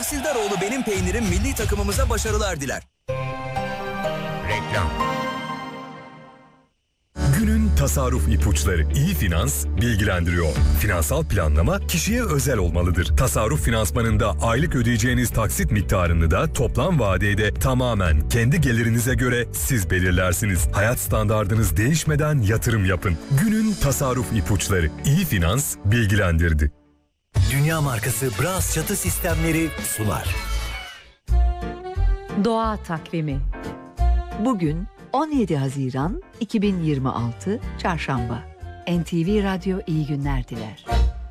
Tahsildaroğlu Benim Peynirim milli takımımıza başarılar diler. Reklam. Günün tasarruf ipuçları. İyi Finans bilgilendiriyor. Finansal planlama kişiye özel olmalıdır. Tasarruf finansmanında aylık ödeyeceğiniz taksit miktarını da toplam vadede tamamen kendi gelirinize göre siz belirlersiniz. Hayat standardınız değişmeden yatırım yapın. Günün tasarruf ipuçları. İyi Finans bilgilendirdi. Dünya markası Bras çatı sistemleri sunar. Doğa takvimi. Bugün 17 Haziran 2026 Çarşamba. NTV Radyo iyi günler diler.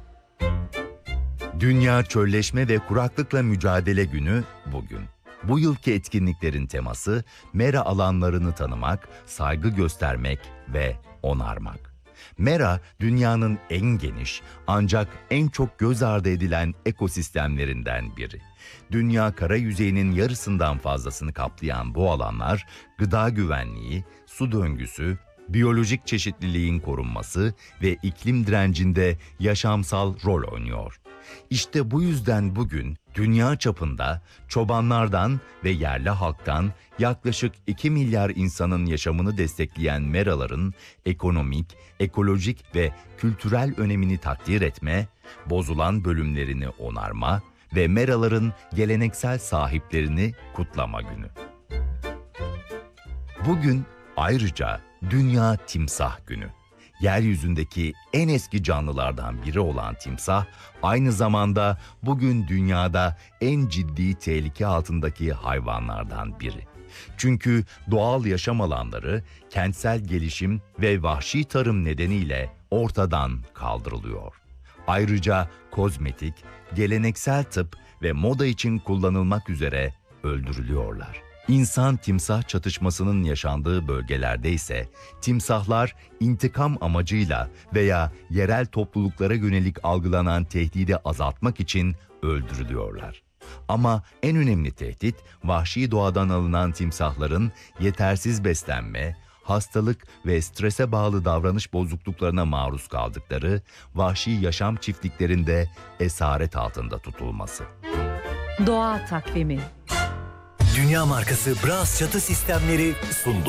Dünya Çölleşme ve Kuraklıkla Mücadele Günü bugün. Bu yılki etkinliklerin teması mera alanlarını tanımak, saygı göstermek ve onarmak. Mera, dünyanın en geniş ancak en çok göz ardı edilen ekosistemlerinden biri. Dünya kara yüzeyinin yarısından fazlasını kaplayan bu alanlar, gıda güvenliği, su döngüsü, biyolojik çeşitliliğin korunması ve iklim direncinde yaşamsal rol oynuyor. İşte bu yüzden bugün dünya çapında çobanlardan ve yerli halktan yaklaşık 2 milyar insanın yaşamını destekleyen meraların ekonomik, ekolojik ve kültürel önemini takdir etme, bozulan bölümlerini onarma ve meraların geleneksel sahiplerini kutlama günü. Bugün ayrıca Dünya Timsah Günü. Yeryüzündeki en eski canlılardan biri olan timsah, aynı zamanda bugün dünyada en ciddi tehlike altındaki hayvanlardan biri. Çünkü doğal yaşam alanları, kentsel gelişim ve vahşi tarım nedeniyle ortadan kaldırılıyor. Ayrıca kozmetik, geleneksel tıp ve moda için kullanılmak üzere öldürülüyorlar. İnsan-timsah çatışmasının yaşandığı bölgelerde ise timsahlar intikam amacıyla veya yerel topluluklara yönelik algılanan tehdidi azaltmak için öldürülüyorlar. Ama en önemli tehdit vahşi doğadan alınan timsahların yetersiz beslenme, hastalık ve strese bağlı davranış bozukluklarına maruz kaldıkları vahşi yaşam çiftliklerinde esaret altında tutulması. Doğa takvimi. Dünya markası Bras çatı sistemleri sundu.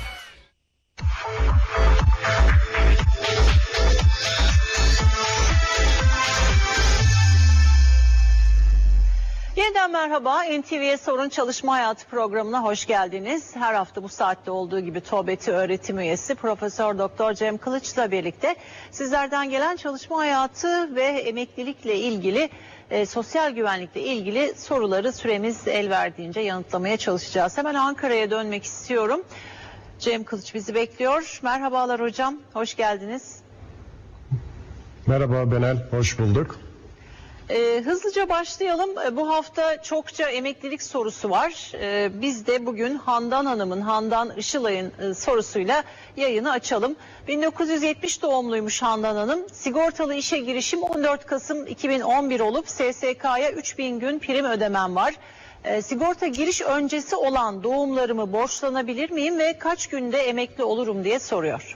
Yeniden merhaba. NTV'ye Sorun Çalışma Hayatı programına hoş geldiniz. Her hafta bu saatte olduğu gibi TOBET'i öğretim üyesi Profesör Doktor Cem Kılıç'la birlikte sizlerden gelen çalışma hayatı ve emeklilikle ilgili, sosyal güvenlikle ilgili soruları süremiz el verdiğince yanıtlamaya çalışacağız. Hemen Ankara'ya dönmek istiyorum. Cem Kılıç bizi bekliyor. Merhabalar hocam, hoş geldiniz. Merhaba Benel, hoş bulduk. Hızlıca başlayalım. Bu hafta çokça emeklilik sorusu var. Biz de bugün Handan Işılay'ın sorusuyla yayını açalım. 1970 doğumluymuş Handan Hanım. Sigortalı işe girişim 14 Kasım 2011 olup SSK'ya 3000 gün prim ödemem var. Sigorta giriş öncesi olan doğumlarımı borçlanabilir miyim ve kaç günde emekli olurum diye soruyor.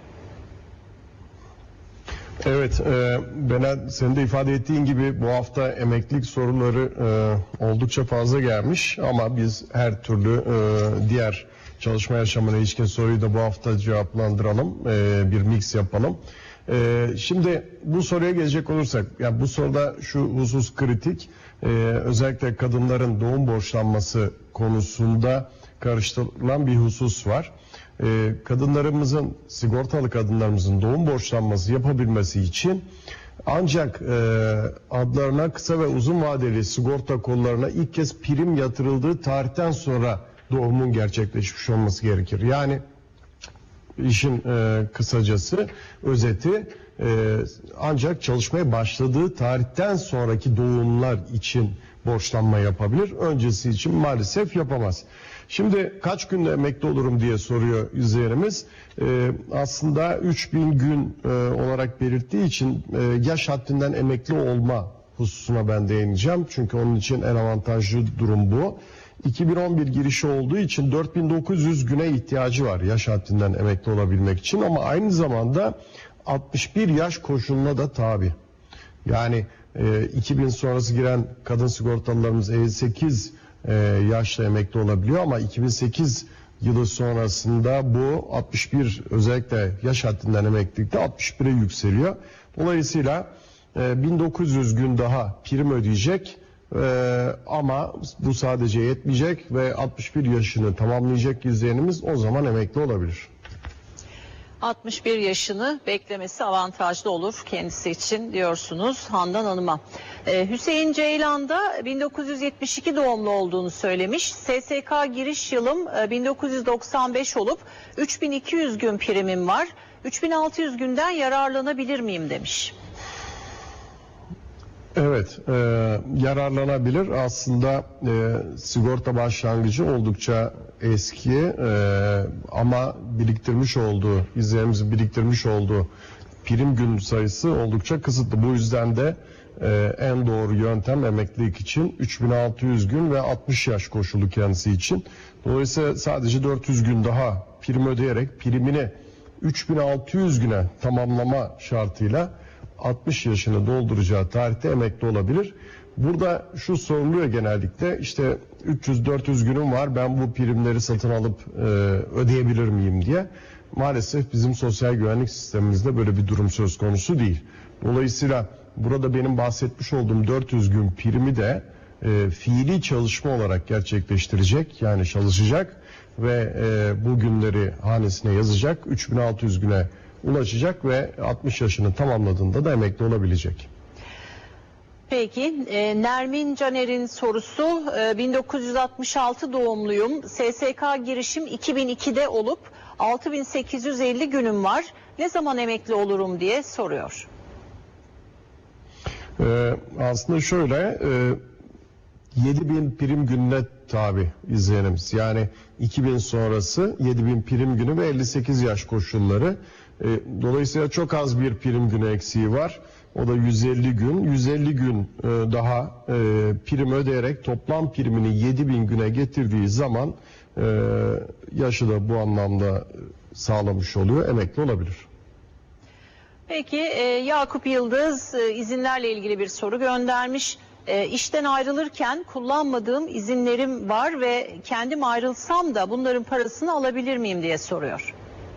Evet, Benel senin de ifade ettiğin gibi bu hafta emeklilik soruları oldukça fazla gelmiş ama biz her türlü diğer çalışma yaşamına ilişkin soruyu da bu hafta cevaplandıralım, bir mix yapalım. Şimdi bu soruya gelecek olursak, yani bu soruda şu husus kritik, özellikle kadınların doğum borçlanması konusunda karıştırılan bir husus var. Kadınlarımızın, sigortalı kadınlarımızın doğum borçlanması yapabilmesi için ancak adlarına kısa ve uzun vadeli sigorta kollarına ilk kez prim yatırıldığı tarihten sonra doğumun gerçekleşmiş olması gerekir. Yani işin kısacası, özeti, ancak çalışmaya başladığı tarihten sonraki doğumlar için borçlanma yapabilir. Öncesi için maalesef yapamaz. Şimdi kaç günde emekli olurum diye soruyor izleyenimiz. Aslında 3000 gün olarak belirttiği için yaş haddinden emekli olma hususuna ben değineceğim. Çünkü onun için en avantajlı durum bu. 2011 girişi olduğu için 4900 güne ihtiyacı var yaş haddinden emekli olabilmek için, ama aynı zamanda 61 yaş koşuluna da tabi. Yani 2000 sonrası giren kadın sigortalılarımız 58 yaşta emekli olabiliyor ama 2008 yılı sonrasında bu 61, özellikle yaş haddinden emeklilikte 61'e yükseliyor. Dolayısıyla 1900 gün daha prim ödeyecek ama bu sadece yetmeyecek ve 61 yaşını tamamlayacak izleyenimiz o zaman emekli olabilir. 61 yaşını beklemesi avantajlı olur kendisi için diyorsunuz Handan Hanım'a. Hüseyin Ceylan da 1972 doğumlu olduğunu söylemiş. SSK giriş yılım 1995 olup 3200 gün primim var. 3600 günden yararlanabilir miyim demiş. Evet, yararlanabilir. Aslında sigorta başlangıcı oldukça eski ama izleyenimizin biriktirmiş olduğu prim gün sayısı oldukça kısıtlı. Bu yüzden de en doğru yöntem emeklilik için 3600 gün ve 60 yaş koşulu kendisi için. Dolayısıyla sadece 400 gün daha prim ödeyerek primini 3600 güne tamamlama şartıyla 60 yaşını dolduracağı tarihte emekli olabilir. Burada şu soruluyor genellikle, işte 300-400 günüm var, ben bu primleri satın alıp ödeyebilir miyim diye. Maalesef bizim sosyal güvenlik sistemimizde böyle bir durum söz konusu değil. Dolayısıyla burada benim bahsetmiş olduğum 400 gün primi de fiili çalışma olarak gerçekleştirecek, yani çalışacak ve bu günleri hanesine yazacak, 3600 güne ulaşacak ve 60 yaşını tamamladığında da emekli olabilecek. Peki Nermin Caner'in sorusu, 1966 doğumluyum. SSK girişim 2002'de olup 6850 günüm var. Ne zaman emekli olurum diye soruyor. Aslında şöyle 7000 prim gününe tabi izleyenimiz. Yani 2000 sonrası 7000 prim günü ve 58 yaş koşulları. Dolayısıyla çok az bir prim günü eksiği var. O da 150 gün. 150 gün daha prim ödeyerek toplam primini 7000 güne getirdiği zaman yaşı da bu anlamda sağlamış oluyor. Emekli olabilir. Peki Yakup Yıldız izinlerle ilgili bir soru göndermiş. İşten ayrılırken kullanmadığım izinlerim var ve kendim ayrılsam da bunların parasını alabilir miyim diye soruyor.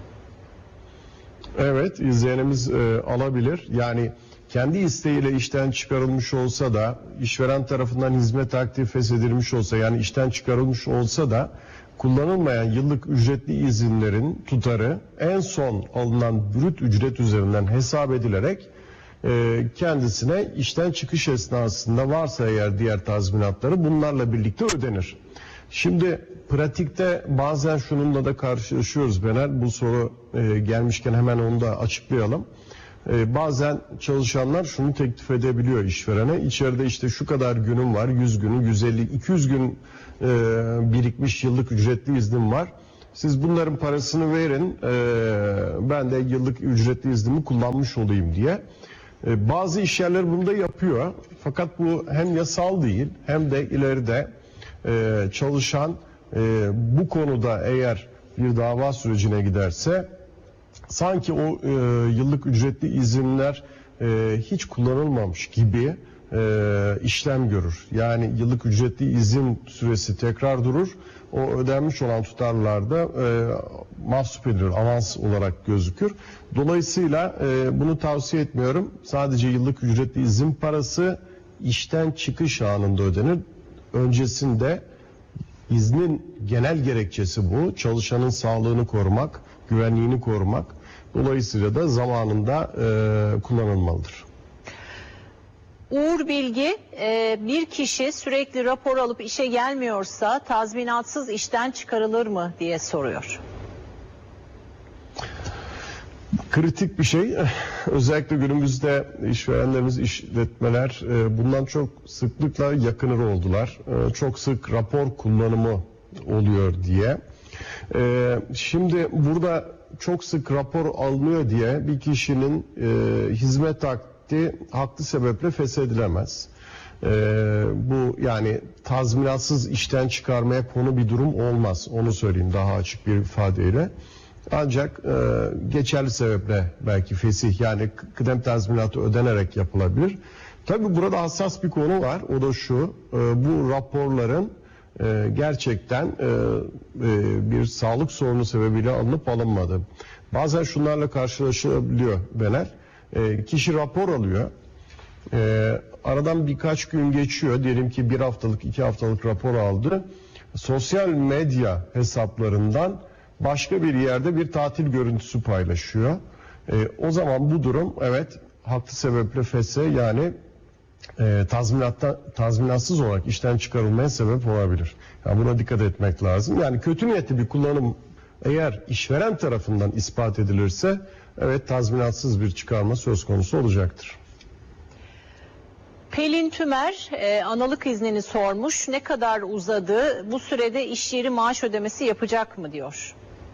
Evet, izleyenimiz alabilir. Yani kendi isteğiyle işten çıkarılmış olsa da, işveren tarafından hizmet akdi feshedilmiş olsa, yani işten çıkarılmış olsa da kullanılmayan yıllık ücretli izinlerin tutarı en son alınan brüt ücret üzerinden hesap edilerek kendisine işten çıkış esnasında varsa eğer diğer tazminatları bunlarla birlikte ödenir. Şimdi pratikte bazen şununla da karşılaşıyoruz Bener. Bu soru gelmişken hemen onu da açıklayalım. Bazen çalışanlar şunu teklif edebiliyor işverene. İçeride işte şu kadar günüm var, 100 günü, 150, 200 gün birikmiş yıllık ücretli iznim var. Siz bunların parasını verin, ben de yıllık ücretli iznimi kullanmış olayım diye. Bazı işyerler bunu da yapıyor. Fakat bu hem yasal değil hem de ileride çalışan bu konuda eğer bir dava sürecine giderse sanki o yıllık ücretli izinler hiç kullanılmamış gibi işlem görür. Yani yıllık ücretli izin süresi tekrar durur. O ödenmiş olan tutarlarda mahsup edilir, avans olarak gözükür. Dolayısıyla bunu tavsiye etmiyorum. Sadece yıllık ücretli izin parası işten çıkış anında ödenir. Öncesinde iznin genel gerekçesi bu. Çalışanın sağlığını korumak, güvenliğini korumak. Dolayısıyla da zamanında kullanılmalıdır. Uğur Bilgi, bir kişi sürekli rapor alıp işe gelmiyorsa tazminatsız işten çıkarılır mı diye soruyor. Kritik bir şey. Özellikle günümüzde işverenlerimiz, işletmeler bundan çok sıklıkla yakınır oldular. Çok sık rapor kullanımı oluyor diye. Şimdi burada çok sık rapor alınıyor diye bir kişinin hizmet akdi haklı sebeple feshedilemez. Bu yani tazminatsız işten çıkarmaya konu bir durum olmaz. Onu söyleyeyim daha açık bir ifadeyle. Ancak geçerli sebeple belki fesih, yani kıdem tazminatı ödenerek yapılabilir. Tabii burada hassas bir konu var. O da şu, bu raporların gerçekten bir sağlık sorunu sebebiyle alınıp alınmadı. Bazen şunlarla karşılaşılabiliyor Bener. Kişi rapor alıyor. Aradan birkaç gün geçiyor. Diyelim ki 1 haftalık, 2 haftalık rapor aldı. Sosyal medya hesaplarından başka bir yerde bir tatil görüntüsü paylaşıyor. O zaman bu durum evet haklı sebeple feshe, yani tazminatsız olarak işten çıkarılmaya sebep olabilir. Yani buna dikkat etmek lazım. Yani kötü niyetli bir kullanım eğer işveren tarafından ispat edilirse evet tazminatsız bir çıkarma söz konusu olacaktır. Pelin Tümer analık iznini sormuş. Ne kadar uzadı? Bu sürede iş yeri maaş ödemesi yapacak mı diyor.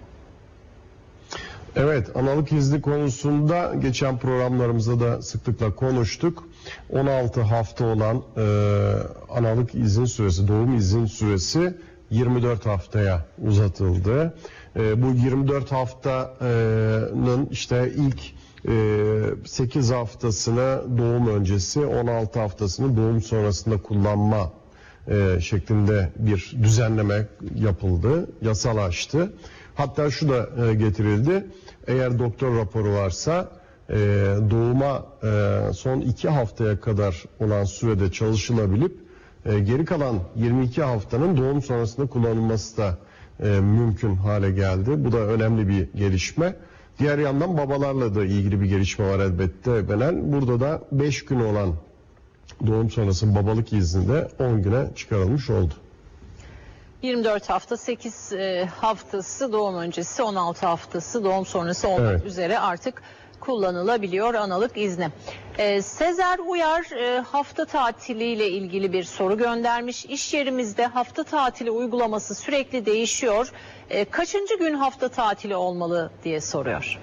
Evet, analık izni konusunda geçen programlarımızda da sıklıkla konuştuk. 16 hafta olan analık izin süresi, doğum izin süresi 24 haftaya uzatıldı. Bu 24 haftanın işte ilk 8 haftasını doğum öncesi, 16 haftasını doğum sonrasında kullanma şeklinde bir düzenleme yapıldı, yasalaştı. Hatta şu da getirildi, eğer doktor raporu varsa doğuma son 2 haftaya kadar olan sürede çalışılabilip geri kalan 22 haftanın doğum sonrasında kullanılması da mümkün hale geldi. Bu da önemli bir gelişme. Diğer yandan babalarla da ilgili bir gelişme var elbette Benel. Burada da 5 gün olan doğum sonrası babalık izni de 10 güne çıkarılmış oldu. 24 hafta, 8 haftası doğum öncesi, 16 haftası doğum sonrası olmak üzere artık kullanılabiliyor analık izni. Sezer Uyar hafta tatiliyle ilgili bir soru göndermiş. İş yerimizde hafta tatili uygulaması sürekli değişiyor. Kaçıncı gün hafta tatili olmalı diye soruyor.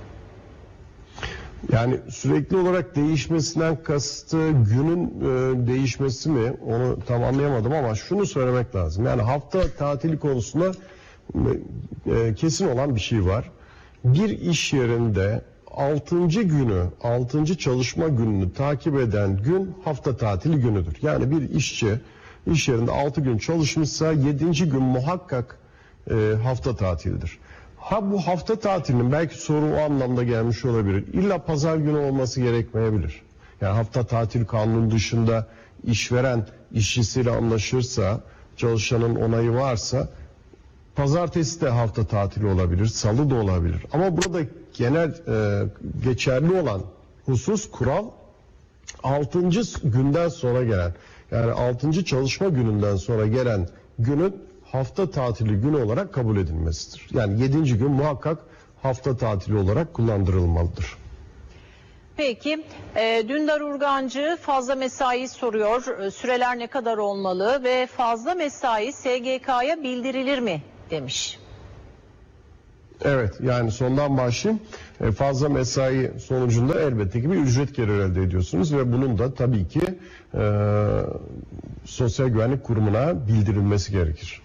Yani sürekli olarak değişmesinden kastı günün değişmesi mi, onu tam anlayamadım ama şunu söylemek lazım. Yani hafta tatili konusunda kesin olan bir şey var. Bir iş yerinde 6. günü, 6. çalışma gününü takip eden gün hafta tatili günüdür. Yani bir işçi iş yerinde 6 gün çalışmışsa 7. gün muhakkak hafta tatilidir. Ha bu hafta tatilinin belki soru o anlamda gelmiş olabilir. İlla pazar günü olması gerekmeyebilir. Yani hafta tatil kanunun dışında işveren işçisiyle anlaşırsa, çalışanın onayı varsa pazartesi de hafta tatili olabilir, salı da olabilir. Ama burada genel geçerli olan husus, kural 6. günden sonra gelen, yani 6. çalışma gününden sonra gelen günün hafta tatili günü olarak kabul edilmesidir. Yani 7. gün muhakkak hafta tatili olarak kullandırılmalıdır. Peki, Dündar Urgancı fazla mesai soruyor. Süreler ne kadar olmalı ve fazla mesai SGK'ya bildirilir mi demiş. Evet, yani sondan başlayayım. Fazla mesai sonucunda elbette ki bir ücret geliri elde ediyorsunuz ve bunun da tabii ki Sosyal Güvenlik Kurumu'na bildirilmesi gerekir.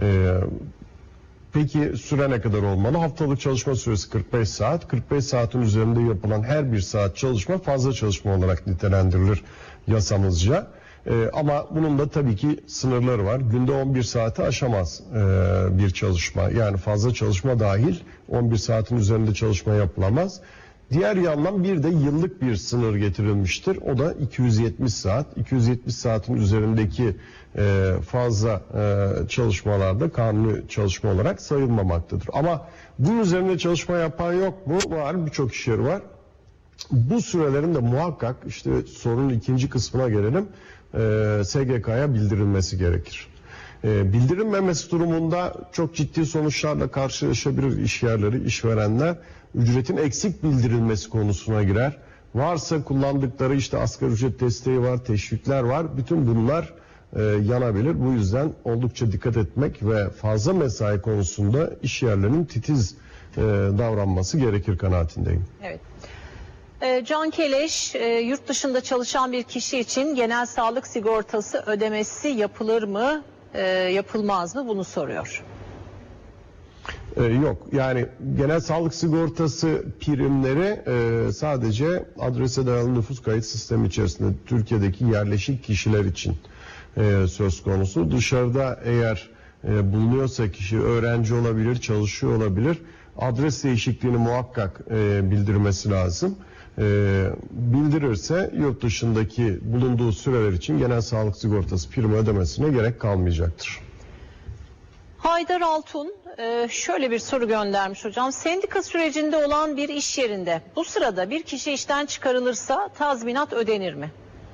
Peki süre ne kadar olmalı? Haftalık çalışma süresi 45 saat. 45 saatin üzerinde yapılan her bir saat çalışma fazla çalışma olarak nitelendirilir yasamızca. Ama bunun da tabii ki sınırları var. Günde 11 saati aşamaz bir çalışma. Yani fazla çalışma dahil 11 saatin üzerinde çalışma yapılamaz. Diğer yandan bir de yıllık bir sınır getirilmiştir. O da 270 saat. 270 saatin üzerindeki fazla çalışmalarda kanuni çalışma olarak sayılmamaktadır. Ama bunun üzerinde çalışma yapan yok mu? Var, birçok iş yeri var. Bu sürelerin de muhakkak, işte sorunun ikinci kısmına gelelim, SGK'ya bildirilmesi gerekir. Bildirilmemesi durumunda çok ciddi sonuçlarla karşılaşabilir iş yerleri, işverenler. Ücretin eksik bildirilmesi konusuna girer. Varsa kullandıkları işte asgari ücret desteği var, teşvikler var. Bütün bunlar yanabilir. Bu yüzden oldukça dikkat etmek ve fazla mesai konusunda iş yerlerinin titiz davranması gerekir kanaatindeyim. Evet. Can Keleş, yurt dışında çalışan bir kişi için genel sağlık sigortası ödemesi yapılır mı, yapılmaz mı, bunu soruyor. Yok, yani genel sağlık sigortası primleri sadece adrese dayalı nüfus kayıt sistemi içerisinde Türkiye'deki yerleşik kişiler için söz konusu. Dışarıda eğer bulunuyorsa kişi, öğrenci olabilir, çalışıyor olabilir, adres değişikliğini muhakkak bildirmesi lazım. Bildirirse yurt dışındaki bulunduğu süreler için genel sağlık sigortası primi ödemesine gerek kalmayacaktır. Haydar Altun şöyle bir soru göndermiş hocam. Sendika sürecinde olan bir iş yerinde bu sırada bir kişi işten çıkarılırsa tazminat ödenir mi?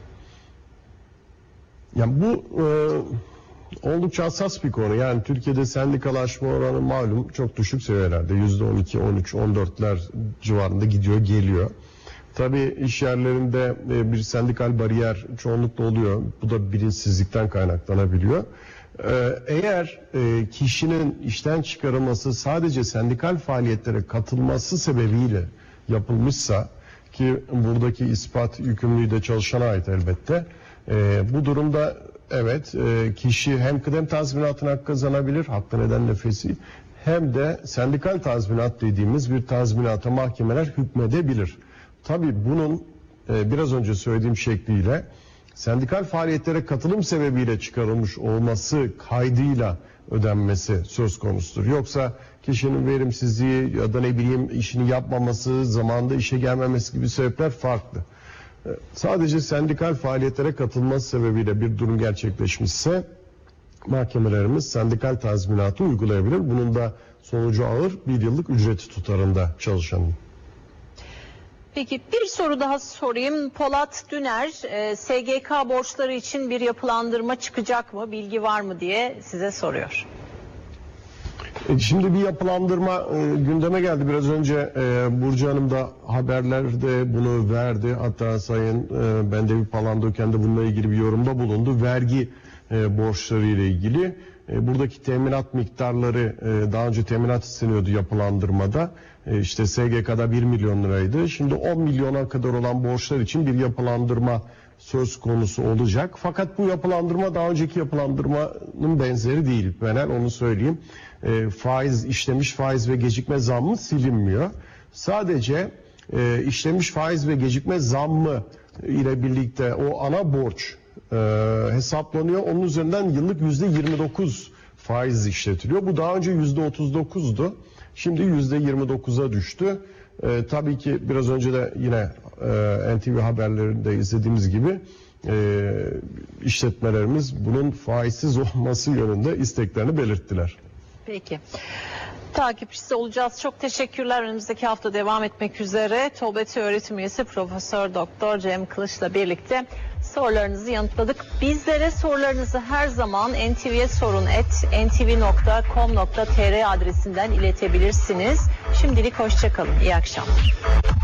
Yani bu oldukça hassas bir konu. Yani Türkiye'de sendikalaşma oranı malum çok düşük seviyelerde. %12, 13, 14'ler civarında gidiyor, geliyor. Tabii iş yerlerinde bir sendikal bariyer çoğunlukla oluyor. Bu da bilinçsizlikten kaynaklanabiliyor. Eğer kişinin işten çıkarılması sadece sendikal faaliyetlere katılması sebebiyle yapılmışsa, ki buradaki ispat yükümlülüğü de çalışana ait elbette, bu durumda evet kişi hem kıdem tazminatına kazanabilir, hakkı neden nefesi, hem de sendikal tazminat dediğimiz bir tazminata mahkemeler hükmedebilir. Tabii bunun biraz önce söylediğim şekliyle sendikal faaliyetlere katılım sebebiyle çıkarılmış olması kaydıyla ödenmesi söz konusudur. Yoksa kişinin verimsizliği ya da ne bileyim işini yapmaması, zamanında işe gelmemesi gibi sebepler farklı. Sadece sendikal faaliyetlere katılması sebebiyle bir durum gerçekleşmişse mahkemelerimiz sendikal tazminatı uygulayabilir. Bunun da sonucu ağır, 1 yıllık ücreti tutarında çalışanın. Peki bir soru daha sorayım. Polat Düner, SGK borçları için bir yapılandırma çıkacak mı, bilgi var mı diye size soruyor. Şimdi bir yapılandırma gündeme geldi. Biraz önce Burcu Hanım da haberlerde bunu verdi. Hatta Sayın Bendevi Palandöken de bununla ilgili bir yorumda bulundu. Vergi borçları ile ilgili. Buradaki teminat miktarları daha önce teminat isteniyordu yapılandırmada. İşte SGK'da 1 milyon liraydı. Şimdi 10 milyona kadar olan borçlar için bir yapılandırma söz konusu olacak. Fakat bu yapılandırma daha önceki yapılandırmanın benzeri değil. Ben onu söyleyeyim. Faiz, işlemiş faiz ve gecikme zammı silinmiyor. Sadece işlemiş faiz ve gecikme zammı ile birlikte o ana borç hesaplanıyor. Onun üzerinden yıllık %29 faiz işletiliyor. Bu daha önce %39'du. Şimdi %29'a düştü. Tabii ki biraz önce de yine NTV haberlerinde izlediğimiz gibi işletmelerimiz bunun faizsiz olması yönünde isteklerini belirttiler. Peki. Takipçisi olacağız. Çok teşekkürler. Önümüzdeki hafta devam etmek üzere. TOBETI öğretim üyesi Profesör Doktor Cem Kılıç'la birlikte sorularınızı yanıtladık. Bizlere sorularınızı her zaman ntvsorun@ntv.com.tr adresinden iletebilirsiniz. Şimdilik hoşça kalın. İyi akşamlar.